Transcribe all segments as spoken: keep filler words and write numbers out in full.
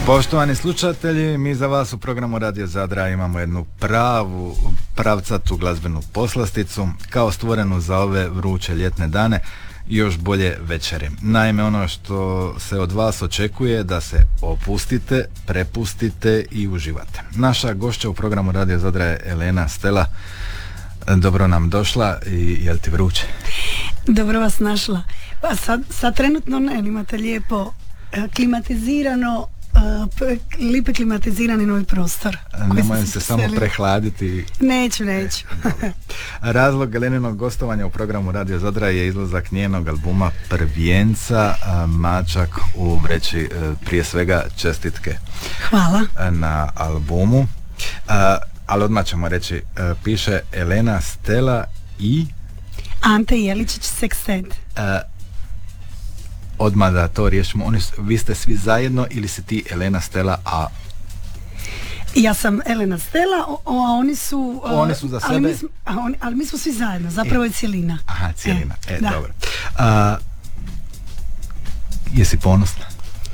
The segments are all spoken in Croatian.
Poštovani slušatelji, mi za vas u programu Radio Zadra imamo jednu pravu, pravcatu glazbenu poslasticu, kao stvorenu za ove vruće ljetne dane i još bolje večeri. Naime, ono što se od vas očekuje da se opustite, prepustite i uživate. Naša gošća u programu Radio Zadra je Elena Stela. Dobro nam došla i jel ti vruće? Dobro vas našla. Pa sad, sad trenutno ne, imate lijepo klimatizirano, lipe klimatizirani novi prostor. Nemoj se samo prehladiti. Neću, neću. E, Razlog Eleninog gostovanja u programu Radio Zadra je izlazak njenog albuma Prvijenca, Mačak u vreći. Prije svega čestitke. Hvala. Na albumu. A, ali odmah ćemo reći, piše Elena Stela i Ante Jeličić Sekstet. Odmah da to riješimo, Oni, vi ste svi zajedno ili si ti Elena Stela, a ja sam Elena Stela, a oni su oni su za sebe, ali mi, smo, a oni, ali mi smo svi zajedno, zapravo je cijelina. Aha, cijelina, e, e da. Dobro. A, jesi ponosna?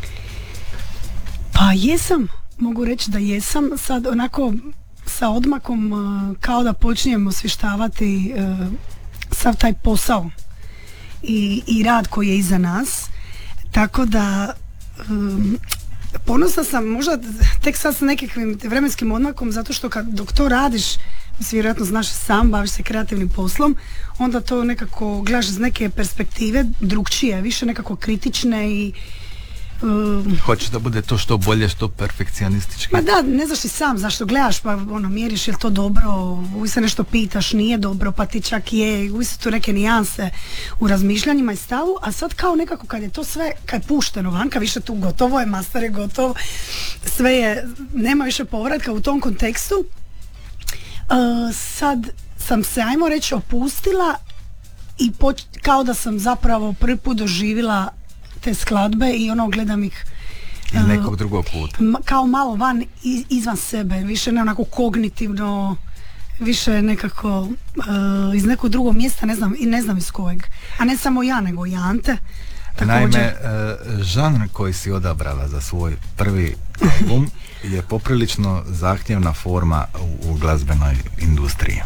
Pa jesam, mogu reći da jesam, sad onako sa odmakom kao da počinjem osvještavati sav taj posao i, i rad koji je iza nas, tako da um, ponosna sam možda tek sad s nekakvim vremenskim odmakom, zato što kad, dok to radiš, mislim, vjerojatno znaš sam, baviš se kreativnim poslom, onda to nekako gledaš iz neke perspektive drugčije, više nekako kritične i Um, hoćeš da bude to što bolje, što perfekcionistički. Ma da, ne znaš ti sam zašto gledaš, pa ono, mjeriš je li to dobro, uvijek se nešto pitaš, nije dobro, pa ti čak je, uvijek su tu neke nijanse u razmišljanjima i stavu, a sad kao nekako kad je to sve, kad je pušteno vanka, više tu gotovo je, master je gotov, sve je, nema više povratka u tom kontekstu, uh, sad sam se, ajmo reći, opustila i poč- kao da sam zapravo prvi put doživjela te skladbe i ono gledam ih iz nekog drugog puta, kao malo van, izvan sebe, više ne onako kognitivno, više nekako uh, iz nekog drugog mjesta, ne znam, i ne znam iz kojeg, a ne samo ja nego i Ante također. Naime, uh, žanr koji si odabrala za svoj prvi album je poprilično zahtjevna forma u, u glazbenoj industriji.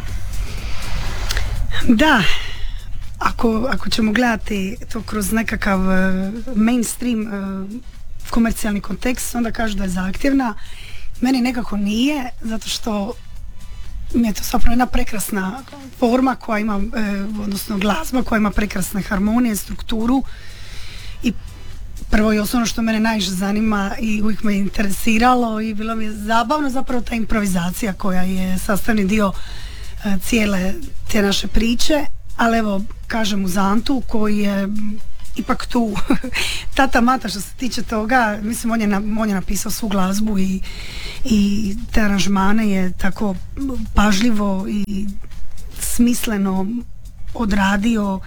Da, Ako, ako ćemo gledati to kroz nekakav uh, mainstream uh, komercijalni kontekst, onda kažu da je zahtjevna. Meni nekako nije, zato što mi je to zapravo jedna prekrasna forma koja ima, uh, odnosno glazba koja ima prekrasne harmonije, strukturu i prvo i osnovno što mene najviše zanima i uvijek me interesiralo i bilo mi je zabavno zapravo ta improvizacija koja je sastavni dio uh, cijele te naše priče. Ali evo, kažem uz Antu koji je ipak tu tata mata što se tiče toga, mislim on je, na, on je napisao svu glazbu i, i te aranžmane je tako pažljivo i smisleno odradio,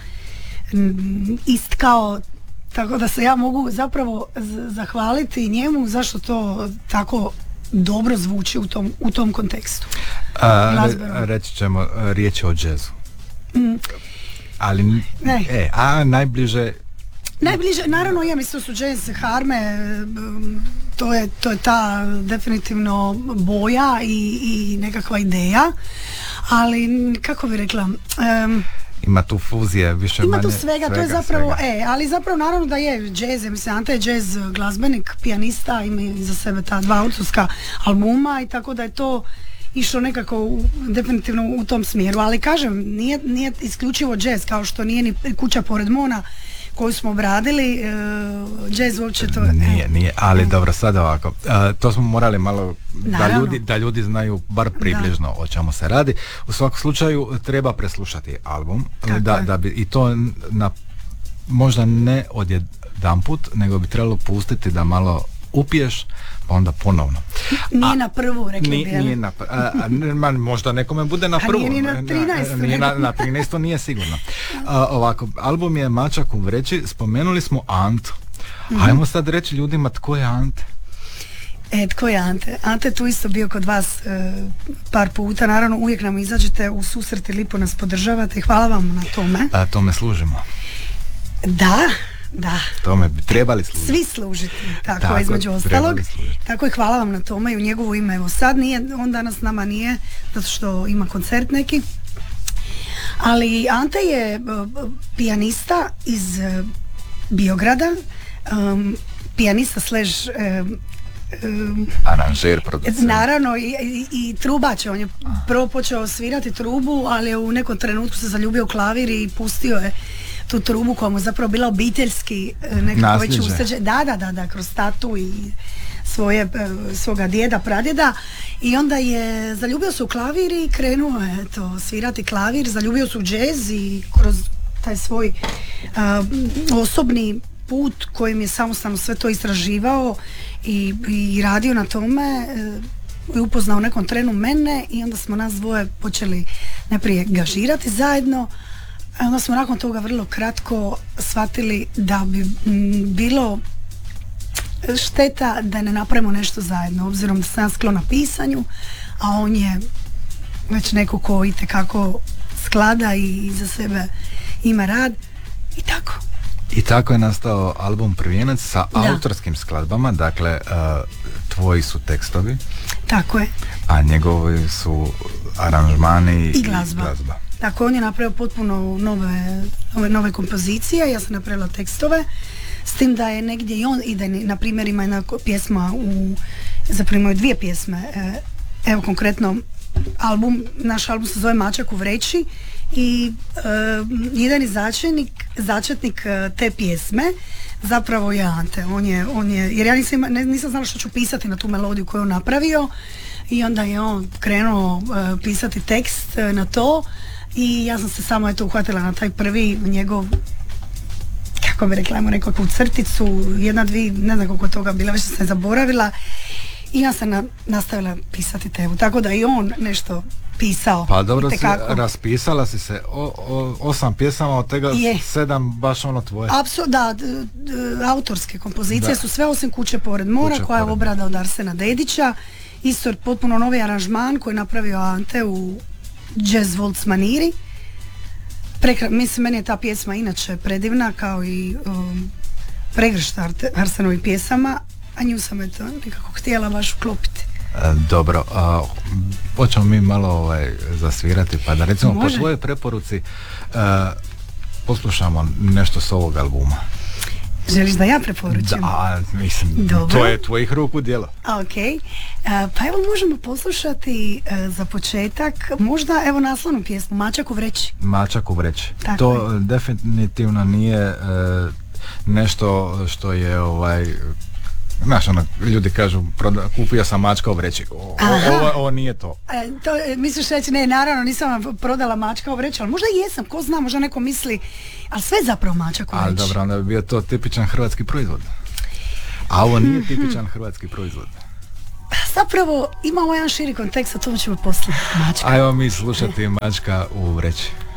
istkao, tako da se ja mogu zapravo zahvaliti njemu zašto to tako dobro zvuči u tom, u tom kontekstu. A, reći ćemo, riječ je o džezu. Mm. Ali ne. E, a najbliže najbliže, naravno ja mislim su jazz, harme, to je, to je ta definitivno boja i, i nekakva ideja, ali kako bi rekla, um, ima tu fuzije, više ima manje tu svega, svega, to je zapravo, svega. e, ali zapravo naravno da je jazz, mislim, Ante je jazz glazbenik, pijanista, ima iza sebe ta dva autorska albuma i tako da je to išlo nekako u, definitivno u tom smjeru, ali kažem, nije, nije isključivo jazz, kao što nije ni Kuća pored Mona koju smo obradili, uh, jazz uopće to... Nije, nije, ali ne. Dobro, sad ovako, uh, to smo morali malo da ljudi, da ljudi znaju bar približno da. O čemu se radi. U svakom slučaju treba preslušati album, da, da bi, i to na, možda ne odjedanput, nego bi trebalo pustiti da malo upiješ, pa onda ponovno. Nije a, na prvu, rekli nije, bi. Nije na prvu, a, a, možda nekome bude na prvu. A nije ni na trinaestu. Na, na, na trinaestu nije sigurno. A, ovako, album je Mačak u vreći, spomenuli smo Antu. Mm-hmm. Ajmo sad reći ljudima tko je Ante. E, tko je Ante? Ante je tu isto bio kod vas e, par puta, naravno uvijek nam izađete u susret i lipo nas podržavate i hvala vam na tome. A, tome služimo. Da, Da. Tome bi trebali služiti. Svi služiti, tako, tako između ostalog. Tako i hvala vam na tome i u njegovo ime. Evo sad nije, on danas s nama nije, zato što ima koncert neki. Ali Ante je uh, pijanista iz uh, Biograda, um, pijanista slash um, um, aranžer, producent. Naravno i, i, i trubač. On je prvo počeo svirati trubu, ali je u nekom trenutku se zaljubio u klavir i pustio je tu trubu koja mu zapravo bila obiteljski nekako već usađe. Da, da, da, da, kroz tatu i svoje, svoga djeda, pradjeda, i onda je zaljubio se u klavir i krenuo je to svirati klavir, zaljubio se u džez i kroz taj svoj uh, osobni put kojim je samostalno sve to istraživao i, i radio na tome uh, i upoznao u nekom trenu mene i onda smo nas dvoje počeli najprije gažirati zajedno. A onda smo nakon toga vrlo kratko shvatili da bi m, bilo šteta da ne napravimo nešto zajedno, obzirom da sam sklona pisanju, a on je već neko ko itekako sklada i za sebe ima rad i tako. I tako je nastao album Prvijenac sa da. autorskim skladbama, dakle uh, tvoji su tekstovi. Tako je. A njegovi su aranžmani i glazba. I glazba. Tako, on je napravio potpuno nove, nove, nove kompozicije, ja sam napravila tekstove, s tim da je negdje i on, i da je, na primjer, ima jedna pjesma u, zapravo imaju dvije pjesme, evo konkretno album, naš album se zove Mačak u vreći i e, jedan je začetnik, začetnik te pjesme zapravo je Ante, on je, on je jer ja nisam, ne, nisam znala što ću pisati na tu melodiju koju on napravio i onda je on krenuo e, pisati tekst e, na to i ja sam se samo eto uhvatila na taj prvi njegov, kako bi rekla, imamo nekakvu crticu, jedna, dvije, ne znam koliko toga bila, već sam se zaboravila i ja sam na, nastavila pisati tebu, tako da i on nešto pisao. Pa dobro, si, raspisala si se o, o, osam pjesama, od tega je. sedam baš ono tvoje. Apsu, da, d, d, autorske kompozicije da. su sve osim Kuće pored mora, Kuće koja je obrada od Arsena Dedića, isto potpuno novi aranžman koji je napravio Ante u jazz waltz maniri. Prekra, mislim, meni je ta pjesma inače predivna, kao i um, pregršta Arsenovih pjesama, a nju sam eto nekako htjela baš uklopiti. E, dobro, a, hoćemo mi malo ovaj, zasvirati, pa da recimo Može. po svojoj preporuci a, poslušamo nešto s ovog albuma. Želiš da ja preporučim? Da, mislim, Dobro. To je tvojih ruku djelo. Ok, uh, pa evo možemo poslušati uh, za početak možda evo naslovnu pjesmu Mačak u vreći. Mačak u vreći. Tako to je. definitivno nije uh, nešto što je ovaj, znaš, ono, ljudi kažu proda, kupio sam mačka u vreći. O, ovo, ovo nije to. E, to misliš reći, ne, naravno nisam vam prodala mačka u vreći, ali možda i jesam, ko zna, možda neko misli, ali sve zapravo mačak u vreći. Ali dobro, onda bi bio to tipičan hrvatski proizvod. A ovo nije tipičan hrvatski proizvod. Zapravo ima ovaj jedan širi kontekst, a to ćemo poslije. Mačka. Ajmo mi slušati Mačka u vreći.